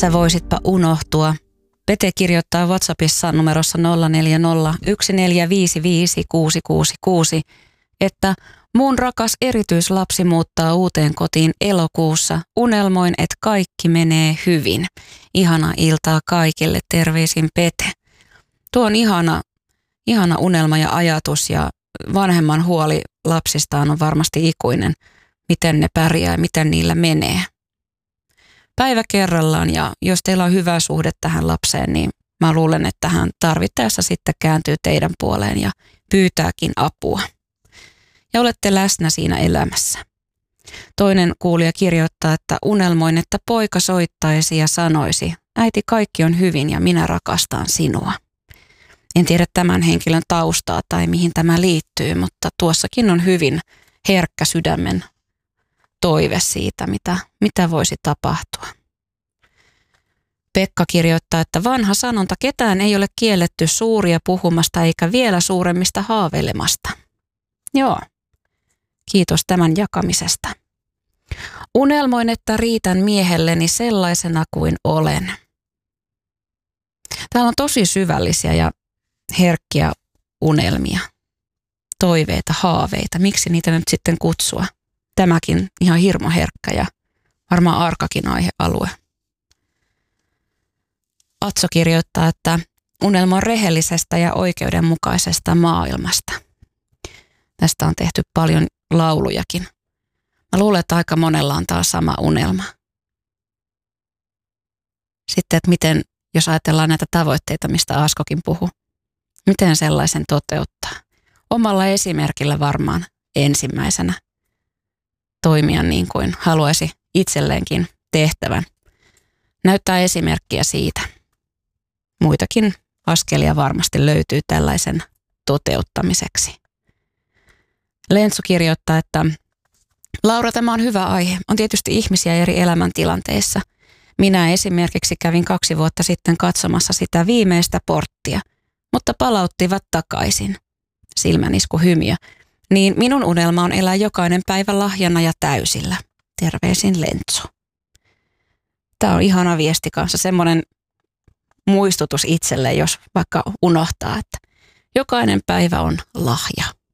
Sä voisitpa unohtua. Pete kirjoittaa WhatsAppissa numerossa 0401455666, että mun rakas erityislapsi muuttaa uuteen kotiin elokuussa. Unelmoin, että kaikki menee hyvin. Ihana iltaa kaikille. Terveisin Pete. Tuo on ihana unelma ja ajatus, ja vanhemman huoli lapsistaan on varmasti ikuinen. Miten ne pärjää ja miten niillä menee. Päivä kerrallaan, ja jos teillä on hyvä suhde tähän lapseen, niin mä luulen, että hän tarvittaessa sitten kääntyy teidän puoleen ja pyytääkin apua. Ja olette läsnä siinä elämässä. Toinen kuulija kirjoittaa, että unelmoin, että poika soittaisi ja sanoisi, äiti, kaikki on hyvin ja minä rakastan sinua. En tiedä tämän henkilön taustaa tai mihin tämä liittyy, mutta tuossakin on hyvin herkkä sydämen toive siitä, mitä voisi tapahtua. Pekka kirjoittaa, että vanha sanonta, ketään ei ole kielletty suuria puhumasta eikä vielä suuremmista haaveilemasta. Joo, kiitos tämän jakamisesta. Unelmoin, että riitän miehelleni sellaisena kuin olen. Täällä on tosi syvällisiä ja herkkiä unelmia, toiveita, haaveita. Miksi niitä nyt sitten kutsua? Tämäkin ihan hirmo herkkä ja varmaan arkakin aihealue. Atso kirjoittaa, että unelma on rehellisestä ja oikeudenmukaisesta maailmasta. Tästä on tehty paljon laulujakin. Mä luulen, että aika monella on taas sama unelma. Sitten, että miten, jos ajatellaan näitä tavoitteita, mistä Askokin puhui, miten sellaisen toteuttaa? Omalla esimerkillä varmaan ensimmäisenä toimia niin kuin haluaisi itselleenkin tehtävän. Näyttää esimerkkiä siitä. Muitakin askelia varmasti löytyy tällaisen toteuttamiseksi. Lentsu kirjoittaa, että Laura, tämä on hyvä aihe. On tietysti ihmisiä eri elämäntilanteissa. Minä esimerkiksi kävin 2 vuotta sitten katsomassa sitä viimeistä porttia, mutta palauttivat takaisin. Silmänisku hymiö. Niin minun unelma on elää jokainen päivä lahjana ja täysillä. Terveisin Lentsu. Tämä on ihana viesti kanssa, semmoinen muistutus itselle, jos vaikka unohtaa, että jokainen päivä on lahja.